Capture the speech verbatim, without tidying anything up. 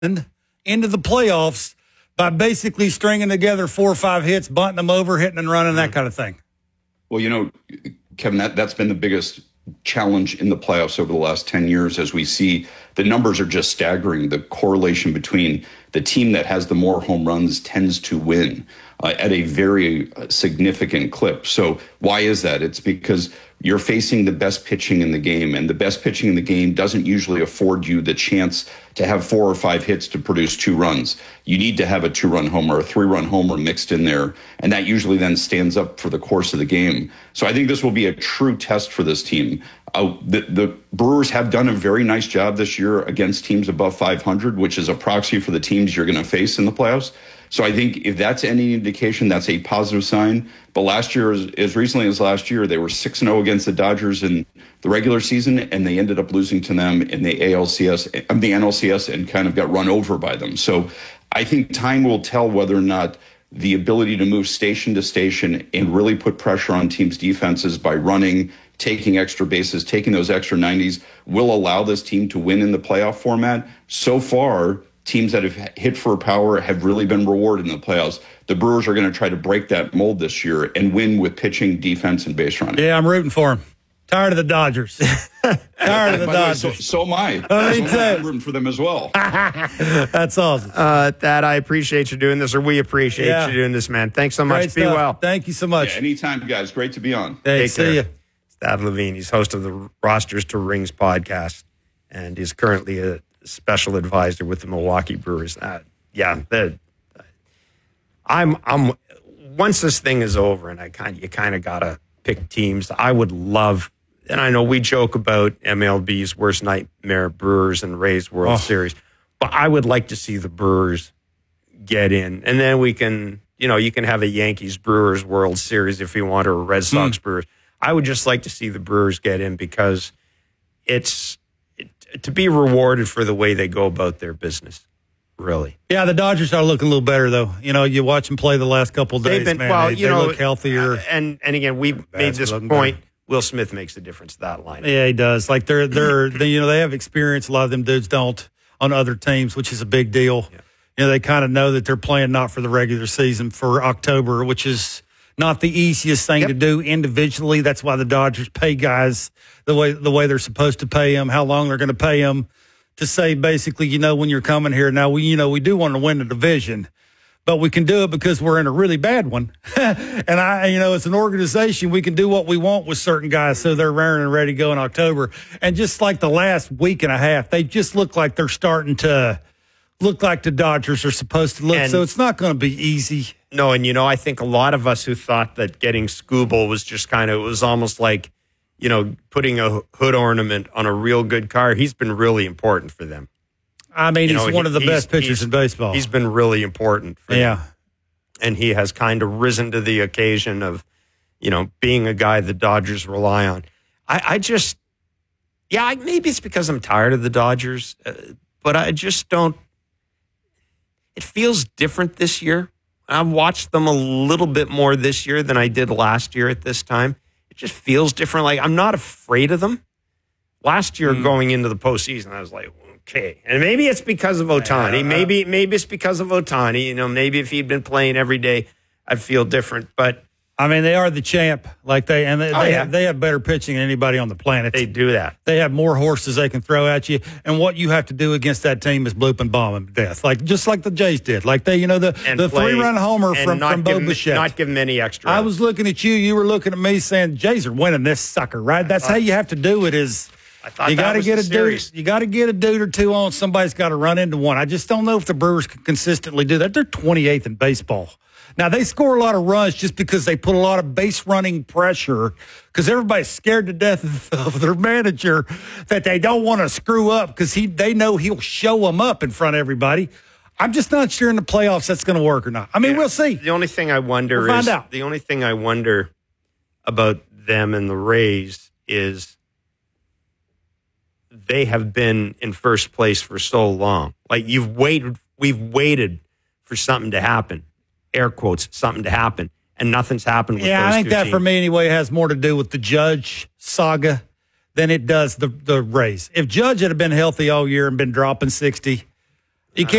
into the playoffs by basically stringing together four or five hits, bunting them over, hitting and running, that kind of thing. Well, you know, Kevin, that, that's been the biggest challenge in the playoffs over the last ten years, as we see the numbers are just staggering. The correlation between the team that has the more home runs tends to win uh, at a very significant clip. So why is that? It's because you're facing the best pitching in the game, and the best pitching in the game doesn't usually afford you the chance to have four or five hits to produce two runs. You need to have a two-run homer, a three-run homer mixed in there, and that usually then stands up for the course of the game. So I think this will be a true test for this team. Uh, the, the Brewers have done a very nice job this year against teams above five hundred, which is a proxy for the teams you're going to face in the playoffs. So I think if that's any indication, that's a positive sign. But last year, as, as recently as last year, they were six and oh against the Dodgers in the regular season, and they ended up losing to them in the A L C S, um, the N L C S, and kind of got run over by them. So I think time will tell whether or not the ability to move station to station and really put pressure on teams' defenses by running, taking extra bases, taking those extra nineties will allow this team to win in the playoff format. So far, teams that have hit for power have really been rewarded in the playoffs. The Brewers are going to try to break that mold this year and win with pitching, defense, and base running. Yeah, I'm rooting for them. Tired of the Dodgers. Tired of the Dodgers. The way, so, so am I. Uh, so am I. I'm rooting for them as well. That's awesome. Uh, Thad, I appreciate you doing this, or we appreciate yeah. you doing this, man. Thanks so much. Great Be stuff. well. Thank you so much. Yeah, anytime, guys. Great to be on. Hey, Take see care. you. Thad Levine, he's host of the Rosters to Rings podcast, and he's currently a special advisor with the Milwaukee Brewers. Uh, yeah, I'm. I'm. Once this thing is over, and I kind, you kind of gotta pick teams. I would love, and I know we joke about M L B's worst nightmare, Brewers and Rays World Oh. Series, but I would like to see the Brewers get in, and then we can, you know, you can have a Yankees Brewers World Series if you want, or a Red Sox Hmm. Brewers. I would just like to see the Brewers get in because it's it, to be rewarded for the way they go about their business. Really, Yeah, the Dodgers are looking a little better, though. You know, you watch them play the last couple of days, they've been man. well. they, you they know, look healthier. uh, and and again, we made Bats this looking point. better. Will Smith makes the difference to that line. Yeah, he does. Like they're they're they, you know they have experience. A lot of them dudes don't on other teams, which is a big deal. Yeah. You know, they kind of know that they're playing not for the regular season, for October, which is not the easiest thing Yep. to do individually. That's why the Dodgers pay guys the way the way they're supposed to pay them, how long they're going to pay them, to say basically, you know, when you're coming here. Now, we you know we do want to win the division, but we can do it because we're in a really bad one. And I, you know, as an organization, we can do what we want with certain guys, so they're raring and ready to go in October. And just like the last week and a half, they just look like they're starting to look like the Dodgers are supposed to look. And- so it's not going to be easy. No, and you know, I think a lot of us who thought that getting Scooble was just kind of, it was almost like, you know, putting a hood ornament on a real good car. He's been really important for them. I mean, You he's know, one he- of the he's- best pitchers he's- in baseball. He's been really important for them. yeah. And he has kind of risen to the occasion of, you know, being a guy the Dodgers rely on. I, I just, yeah, I, maybe it's because I'm tired of the Dodgers, uh, but I just don't, it feels different this year. I've watched them a little bit more this year than I did last year at this time. It just feels different. Like, I'm not afraid of them. Last year, Mm. going into the postseason, I was like, okay. And maybe it's because of Ohtani. Yeah. Maybe maybe it's because of Ohtani. You know, maybe if he'd been playing every day, I'd feel different. But I mean, they are the champ. Like they and they, Oh, they, yeah. have, they have better pitching than anybody on the planet. they do that. They have more horses they can throw at you, and what you have to do against that team is bloop and bomb them to death, like just like the Jays did. Like they, you know, the And the play- three run homer and from not from give Bo him- Bichette. Not give him any extra. I was looking at you. You were looking at me, saying Jays are winning this sucker, right? That's how you have to do it. Is I thought you that got to was get the a series. dude. You got to get a dude or two on. Somebody's got to run into one. I just don't know if the Brewers can consistently do that. They're twenty-eighth in baseball. Now, they score a lot of runs just because they put a lot of base running pressure because everybody's scared to death of their manager that they don't want to screw up because he they know he'll show them up in front of everybody. I'm just not sure in the playoffs that's going to work or not. I mean, Yeah. we'll see. The only thing I wonder We'll is find out. the only thing I wonder about them and the Rays is they have been in first place for so long. Like you've waited, we've waited for something to happen, air quotes, something to happen, and nothing's happened with Yeah, those I think two that teams. for me anyway has more to do with the Judge saga than it does the the Rays. If Judge had been healthy all year and been dropping sixty, You can't.